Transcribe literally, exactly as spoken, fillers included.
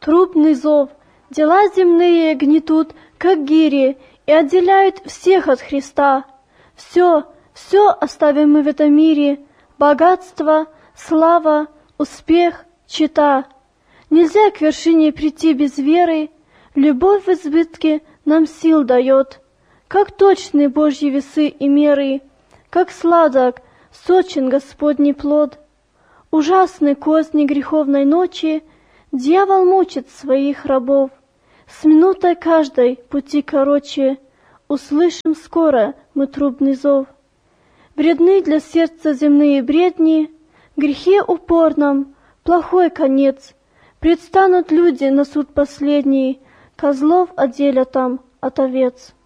Трубный зов, дела земные гнетут, как гири, и отделяют всех от Христа. Все, все оставим мы в этом мире, богатство, слава, успех, чета. Нельзя к вершине прийти без веры, любовь в избытке нам сил дает. Как точны Божьи весы и меры, как сладок, сочен Господний плод. Ужасны козни греховной ночи, дьявол мучит своих рабов. С минутой каждой пути короче, услышим скоро мы трубный зов. Вредны для сердца земные бредни, грехе упорном, плохой конец. Предстанут люди на суд последний, козлов отделят там от овец.